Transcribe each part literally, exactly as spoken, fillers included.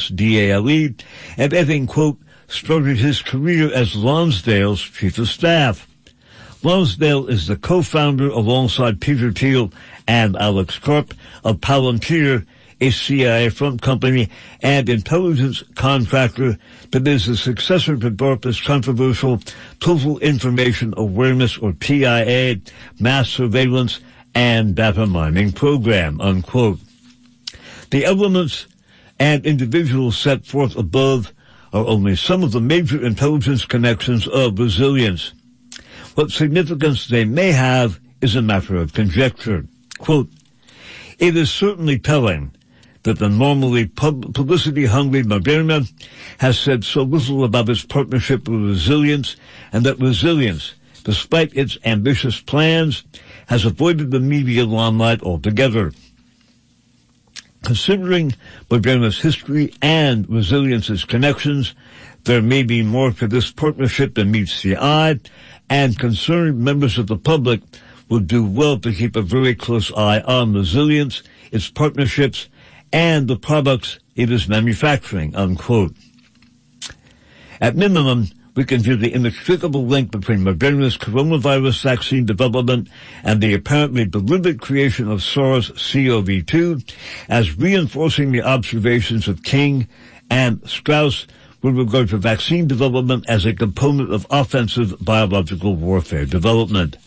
S D A L E, and having, quote, started his career as Lonsdale's chief of staff. Lonsdale is the co-founder alongside Peter Thiel and Alex Karp of Palantir, a C I A front company and intelligence contractor that is the successor to DARPA's controversial Total Information Awareness, or T I A, mass surveillance and data mining program, unquote. The elements and individuals set forth above are only some of the major intelligence connections of resilience. What significance they may have is a matter of conjecture. Quote, it is certainly telling that the normally pub- publicity-hungry Moderna has said so little about its partnership with Resilience, and that Resilience, despite its ambitious plans, has avoided the media limelight altogether. Considering Moderna's history and Resilience's connections, there may be more to this partnership than meets the eye, and concerned members of the public would do well to keep a very close eye on Resilience, its partnerships, and the products it is manufacturing, unquote. At minimum, we can view the inextricable link between Moderna's coronavirus vaccine development and the apparently deliberate creation of SARS-C o V two as reinforcing the observations of King and Strauss with regard to vaccine development as a component of offensive biological warfare development.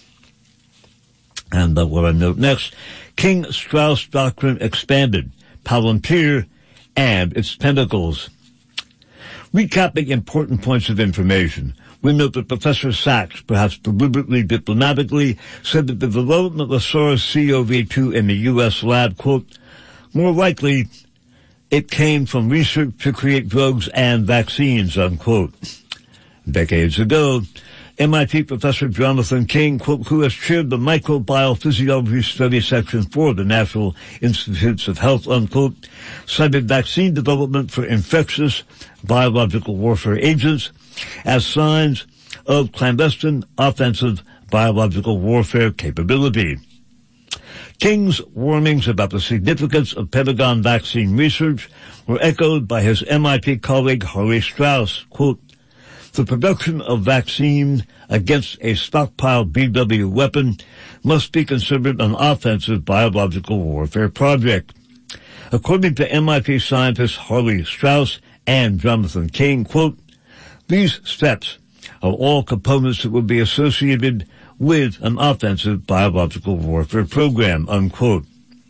And uh, what I note next, King-Strauss doctrine expanded, Palantir and its tentacles. Recapping important points of information, we note that Professor Sachs, perhaps deliberately diplomatically, said that the development of SARS-C o V two in the U S lab, quote, more likely it came from research to create drugs and vaccines, unquote. Decades ago, M I T professor Jonathan King, quote, who has chaired the microbiophysiology study section for the National Institutes of Health, unquote, cited vaccine development for infectious biological warfare agents as signs of clandestine offensive biological warfare capability. King's warnings about the significance of Pentagon vaccine research were echoed by his M I T colleague Harley Strauss, quote, the production of vaccine against a stockpiled B W weapon must be considered an offensive biological warfare project. According to M I T scientists Harley Strauss and Jonathan King, quote, these steps are all components that would be associated with an offensive biological warfare program, unquote.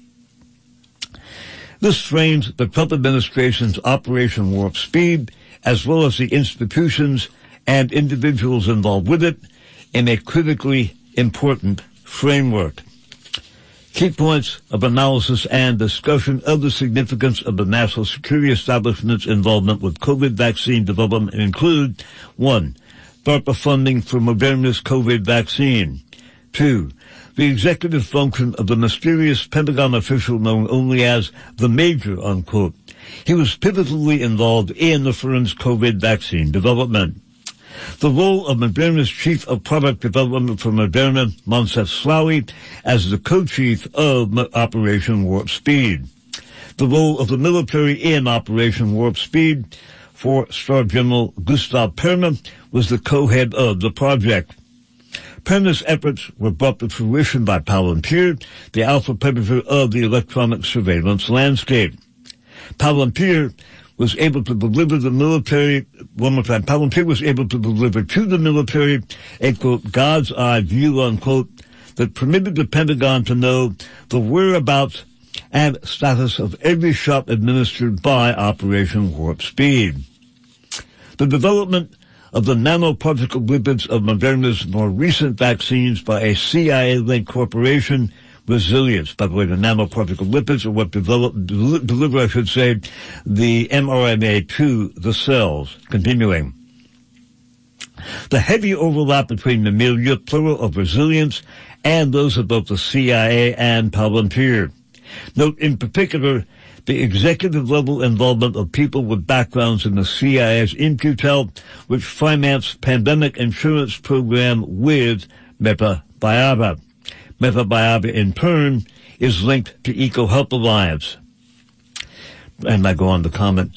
This frames the Trump administration's Operation Warp Speed, as well as the institutions and individuals involved with it, in a critically important framework. Key points of analysis and discussion of the significance of the national security establishment's involvement with COVID vaccine development include, one, DARPA funding for Moderna's COVID vaccine. Two, the executive function of the mysterious Pentagon official known only as the Major, unquote. He was pivotally involved in the firm's COVID vaccine development. The role of Moderna's chief of product development for Moderna, Moncef Slaoui, as the co-chief of Operation Warp Speed. The role of the military in Operation Warp Speed, four-star General Gustav Perna was the co-head of the project. Perna's efforts were brought to fruition by Palantir, the alpha predator of the electronic surveillance landscape. Palantir was able to deliver the military, one more time, Palantir was able to deliver to the military a, quote, God's eye view, unquote, that permitted the Pentagon to know the whereabouts and status of every shot administered by Operation Warp Speed. The development of the nanoparticle lipids of Moderna's more recent vaccines by a C I A-linked corporation, Resilience. By the way, the nanoparticle lipids are what develop, del- deliver, I should say, the mRNA to the cells. Continuing. The heavy overlap between the milieu, plural, of Resilience and those of both the C I A and Palantir. Note in particular the executive-level involvement of people with backgrounds in the C I A's Imputel, which financed pandemic insurance program with Meta Biaba. Meta Biaba, in turn, is linked to EcoHealth Alliance. And I go on to comment,